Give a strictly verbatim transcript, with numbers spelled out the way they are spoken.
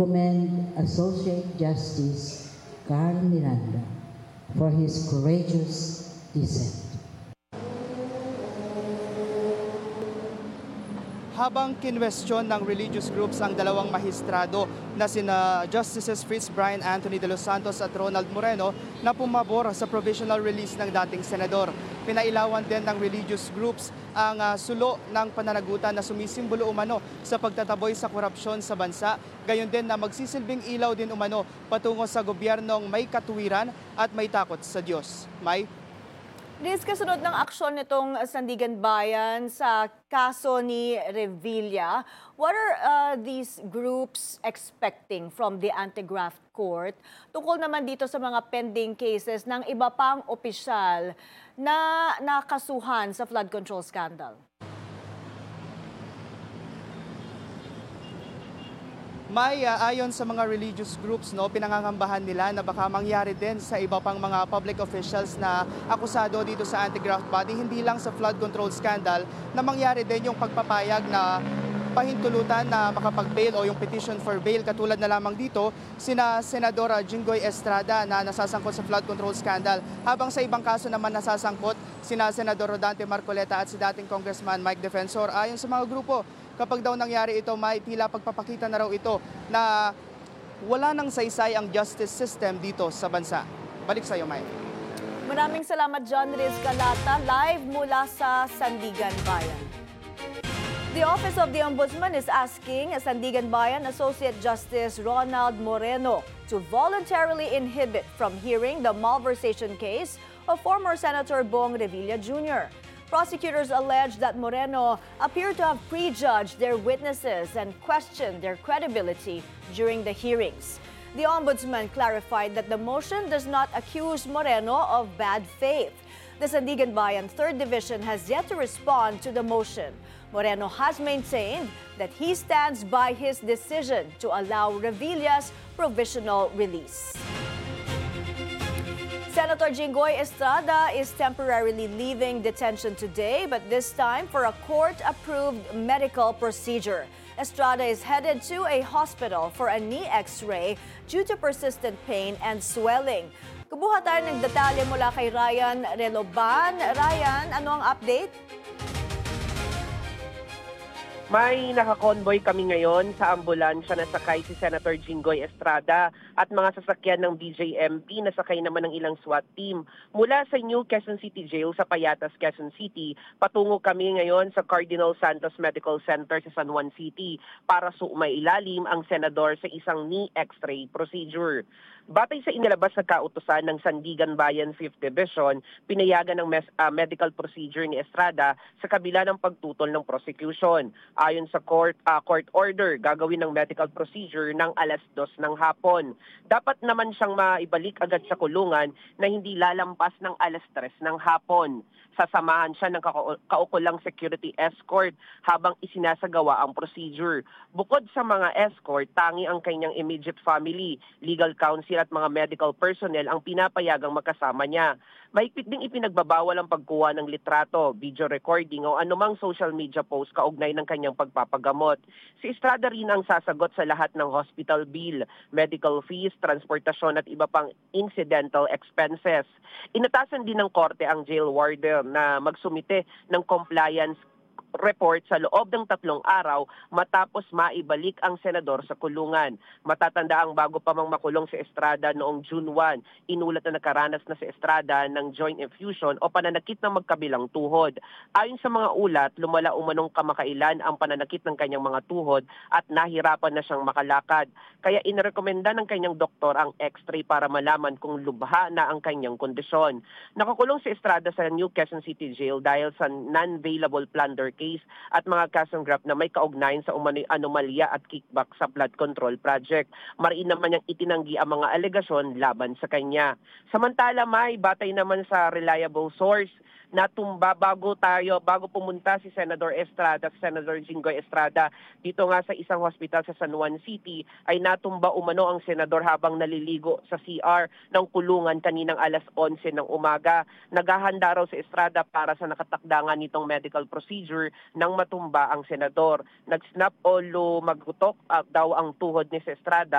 commend Associate Justice Carl Miranda for his courageous dissent. Habang kinwestiyon ng religious groups ang dalawang mahistrado na sina Justices Fritz Brian Anthony de los Santos at Ronald Moreno na pumabor sa provisional release ng dating senador. Pinailawan din ng religious groups ang uh, sulo ng pananagutan na sumisimbolo umano sa pagtataboy sa korupsyon sa bansa. Gayon din na magsisilbing ilaw din umano patungo sa gobyernong may katuwiran at may takot sa Diyos. May? Liz, kasunod ng aksyon nitong Sandigan Bayan sa kaso ni Revilla, what are uh, these groups expecting from the anti-graft court tungkol naman dito sa mga pending cases ng iba pang opisyal na nakasuhan sa flood control scandal? May uh, ayon sa mga religious groups, no, pinangangambahan nila na baka mangyari din sa iba pang mga public officials na akusado dito sa anti-graft body, hindi lang sa flood control scandal, na mangyari din yung pagpapayag na pahintulutan na makapag-bail o yung petition for bail, katulad na lamang dito sina Senadora Jinggoy Estrada na nasasangkot sa flood control scandal, habang sa ibang kaso naman nasasangkot sina Senador Rodante Marcoleta at si dating Congressman Mike Defensor. Ayon sa mga grupo, kapag daw nangyari ito, may tila pagpapakita na raw ito na wala nang saysay ang justice system dito sa bansa. Balik sa iyo, Mike. Maraming salamat, John Riz Calata, live mula sa Sandigan Bayan. The Office of the Ombudsman is asking Sandigan Bayan Associate Justice Ronald Moreno to voluntarily inhibit from hearing the malversation case of former Senator Bong Revilla Junior Prosecutors allege that Moreno appeared to have prejudged their witnesses and questioned their credibility during the hearings. The Ombudsman clarified that the motion does not accuse Moreno of bad faith. The Sandigan Bayan third Division has yet to respond to the motion. Moreno has maintained that he stands by his decision to allow Revilla's provisional release. Senator Jinggoy Estrada is temporarily leaving detention today, but this time for a court-approved medical procedure. Estrada is headed to a hospital for a knee x-ray due to persistent pain and swelling. Kubuha tayo ng detalye mula kay Ryan Reloban. Ryan, ano ang update? May nakakonvoy kami ngayon sa ambulansya na sakay si Senator Jinggoy Estrada at mga sasakyan ng B J M P na sakay naman ng ilang SWAT team. Mula sa New Quezon City Jail sa Payatas, Quezon City, patungo kami ngayon sa Cardinal Santos Medical Center sa San Juan City para sumailalim ang senador sa isang knee x-ray procedure. Batay sa inilabas na kautusan ng Sandigan Bayan fifth Division, pinayagan ng mes- uh, medical procedure ni Estrada sa kabila ng pagtutol ng prosecution. Ayon sa court uh, court order, gagawin ng medical procedure ng alas dos ng hapon. Dapat naman siyang maibalik agad sa kulungan na hindi lalampas ng alas tres ng hapon. Sasamahan siya ng kaukulang security escort habang isinasagawa ang procedure. Bukod sa mga escort, tangi ang kanyang immediate family, legal counsel at mga medical personnel ang pinapayagang magkasama niya. Mahigpit ding ipinagbabawal ang pagkuha ng litrato, video recording o anumang social media post kaugnay ng kanyang pagpapagamot. Si Estrada rin ang sasagot sa lahat ng hospital bill, medical fees, transportasyon at iba pang incidental expenses. Inatasan din ng korte ang jail warden na magsumite ng compliance report sa loob ng tatlong araw matapos maibalik ang senador sa kulungan. Matatanda ang bago pa mang makulong si Estrada noong June first, inulat na nakaranas na si Estrada ng joint effusion o pananakit ng magkabilang tuhod. Ayon sa mga ulat, lumala umanong kamakailan ang pananakit ng kanyang mga tuhod at nahirapan na siyang makalakad. Kaya inirekomenda ng kanyang doktor ang x-ray para malaman kung lubha na ang kanyang kondisyon. Nakakulong si Estrada sa New Quezon City Jail dahil sa non-bailable plunder case at mga kasong graft na may kaugnayan sa umano'y anomalya at kickback sa flood control project. Mariin naman niyang itinanggi ang mga alegasyon laban sa kanya. Samantala, may batay naman sa reliable source, natumba bago tayo, bago pumunta si Senator Estrada, Senator Jinggoy Estrada, dito nga sa isang hospital sa San Juan City, ay natumba umano ang senador habang naliligo sa C R ng kulungan kaninang alas onse ng umaga. Naghahanda raw si Estrada para sa nakatakdangan nitong medical procedure nang matumba ang senador. Nag-snap o lumagutok uh, daw ang tuhod ni si Estrada